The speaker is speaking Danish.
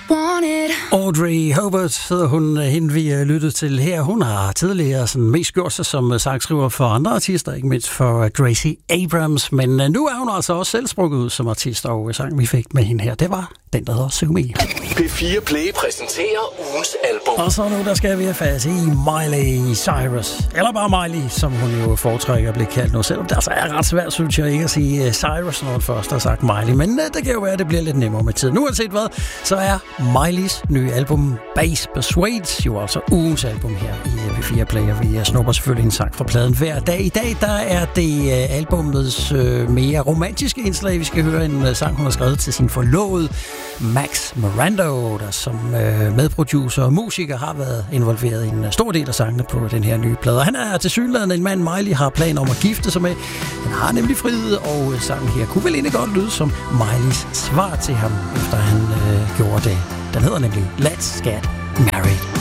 Audrey Hobart hedder hun, hende vi lyttet til her. Hun har tidligere sådan mest gjort sig som sangskriver for andre artister, ikke mindst for Gracie Abrams, men nu er hun altså også selv sprukket ud som artist, og sangen vi fik med hende her, det var den, der hedder Sue Me. P4 Play præsenterer ugens album. Og så nu, der skal vi have fat i Miley Cyrus, eller bare Miley, som hun jo foretrækker at blive kaldt nu, selvom det altså er ret svært, synes jeg, ikke at sige Cyrus, når hun først har sagt Miley, men det kan jo være, at det bliver lidt nemmere med tiden. Uanset hvad, så er Miley's nye album Bass Persuades jo altså ugens album her i P4 Play, og vi snupper selvfølgelig en sang fra pladen hver dag. I dag, der er det albumets mere romantiske indslag. Vi skal høre en sang, hun har skrevet til sin forlovede Max Mirando, der som medproducer og musiker har været involveret i en stor del af sangene på den her nye plade. Han er tilsyneladende en mand, Miley har planer om at gifte sig med. Han har nemlig frihed, og sangen her kunne vel egentlig godt lyde som Mileys svar til ham, efter han gjorde det. Den hedder nemlig Let's Get Married.